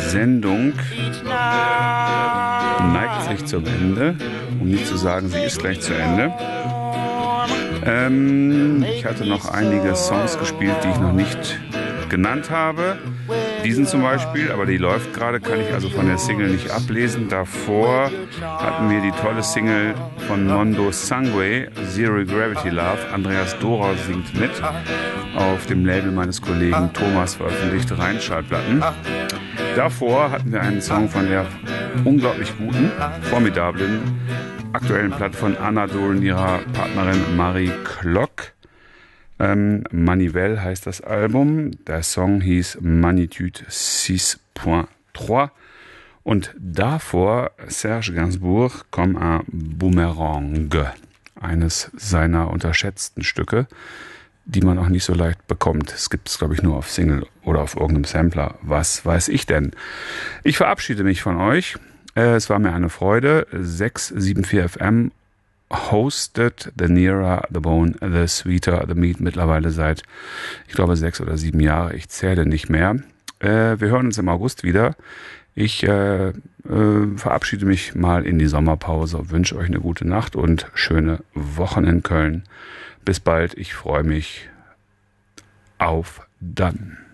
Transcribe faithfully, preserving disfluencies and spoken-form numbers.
Sendung neigt sich zum Ende, um nicht zu sagen, sie ist gleich zu Ende. Ähm, ich hatte noch einige Songs gespielt, die ich noch nicht genannt habe. Diesen zum Beispiel, aber die läuft gerade, kann ich also von der Single nicht ablesen. Davor hatten wir die tolle Single von Mondo Sangue, Zero Gravity Love. Andreas Dora singt mit, auf dem Label meines Kollegen Thomas veröffentlicht, Rheinschallplatten. Davor hatten wir einen Song von der unglaublich guten, formidablen, aktuellen Platte von Anadol und ihrer Partnerin Marie Klock. Ähm, Manivelle heißt das Album. Der Song hieß Magnitude six Komma drei. Und davor Serge Gainsbourg, Comme un Boomerang. Eines seiner unterschätzten Stücke, die man auch nicht so leicht bekommt. Es gibt es, glaube ich, nur auf Single oder auf irgendeinem Sampler. Was weiß ich denn? Ich verabschiede mich von euch. Äh, es war mir eine Freude. sechs sieben vier F M hostet The Nearer the Bone, The Sweeter the Meat mittlerweile seit, ich glaube, sechs oder sieben Jahre. Ich zähle nicht mehr. Äh, wir hören uns im August wieder. Ich äh, äh, verabschiede mich mal in die Sommerpause, wünsche euch eine gute Nacht und schöne Wochen in Köln. Bis bald. Ich freue mich. Auf dann.